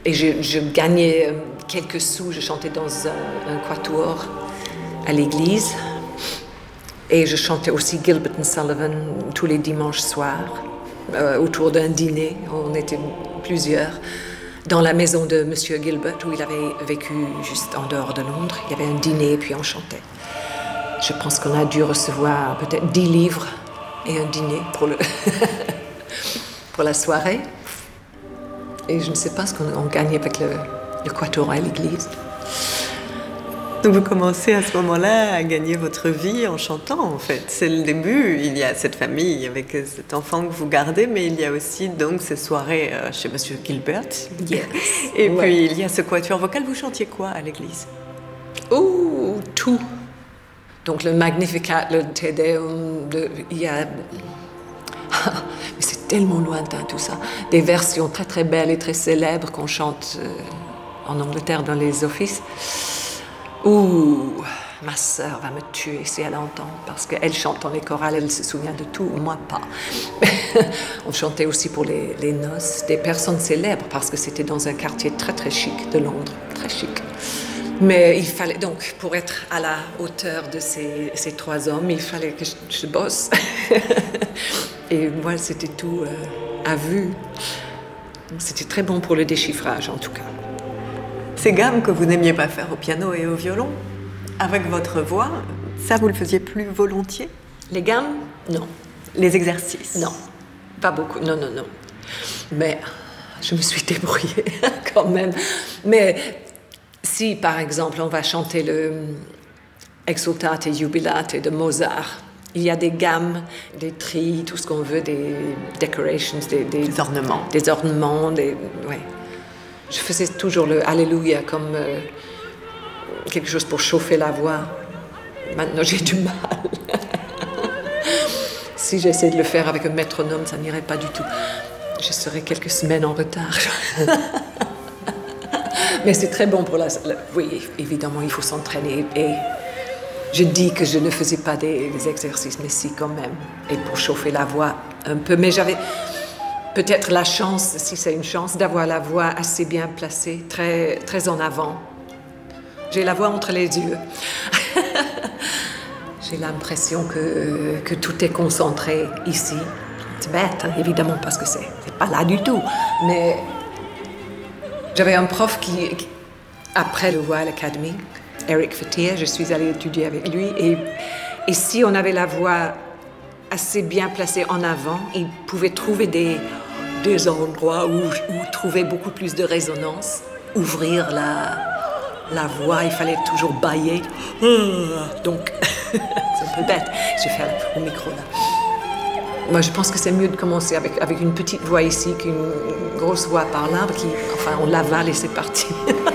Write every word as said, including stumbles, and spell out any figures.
Et je, je gagnais quelques sous, je chantais dans un, un quatuor à l'église. Et je chantais aussi Gilbert and Sullivan tous les dimanches soirs, euh, autour d'un dîner. On était plusieurs dans la maison de Monsieur Gilbert, où il avait vécu juste en dehors de Londres. Il y avait un dîner et puis on chantait. Je pense qu'on a dû recevoir peut-être dix livres et un dîner pour, le pour la soirée. Et je ne sais pas ce qu'on gagnait avec le, le quatuor à l'église. Donc vous commencez à ce moment-là à gagner votre vie en chantant, en fait. C'est le début, il y a cette famille avec cet enfant que vous gardez, mais il y a aussi donc ces soirées euh, chez Monsieur Gilbert. Yes. Et Ouais. puis il y a ce quatuor vocal. Vous chantiez quoi à l'église? Oh, tout. Donc le Magnificat, le Te Deum, le, il y a... Mais c'est tellement lointain tout ça. Des versions très très belles et très célèbres qu'on chante euh, en Angleterre dans les offices. Ouh, ma sœur va me tuer si elle entend, parce qu'elle chante dans les chorales, elle se souvient de tout, moi pas. On chantait aussi pour les, les noces, des personnes célèbres, parce que c'était dans un quartier très très chic de Londres, très chic. Mais il fallait donc, pour être à la hauteur de ces, ces trois hommes, il fallait que je, je bosse. Et moi, c'était tout euh, à vue. C'était très bon pour le déchiffrage, en tout cas. Ces gammes que vous n'aimiez pas faire au piano et au violon, avec votre voix, ça vous le faisiez plus volontiers? Les gammes, non. Les exercices? Non, pas beaucoup, non, non, non. Mais je me suis débrouillée quand même. Mais si, par exemple, on va chanter le Exultate Jubilate de Mozart, il y a des gammes, des trilles, tout ce qu'on veut, des decorations, des, des, Des ornements. Des ornements, des... Ouais. Je faisais toujours le Alléluia comme euh, quelque chose pour chauffer la voix. Maintenant, j'ai du mal. Si j'essaie de le faire avec un métronome, ça n'irait pas du tout. Je serais quelques semaines en retard. Mais c'est très bon pour la... la oui, évidemment, il faut s'entraîner. Et je dis que je ne faisais pas des, des exercices, mais si, quand même. Et pour chauffer la voix un peu. Mais j'avais... Peut-être la chance, si c'est une chance, d'avoir la voix assez bien placée, très, très en avant. J'ai la voix entre les yeux. J'ai l'impression que, que tout est concentré ici. C'est bête, hein, évidemment, parce que c'est, c'est pas là du tout. Mais j'avais un prof qui, qui après le Royal Academy, Eric Fatir, je suis allée étudier avec lui. Et, et si on avait la voix assez bien placée en avant, il pouvait trouver des... des endroits où, où trouver beaucoup plus de résonance, ouvrir la, la voix, il fallait toujours bâiller. Donc, c'est un peu bête. Je vais faire au micro là. Moi, je pense que c'est mieux de commencer avec, avec une petite voix ici qu'une grosse voix par là, qui, enfin, on l'avale et c'est parti.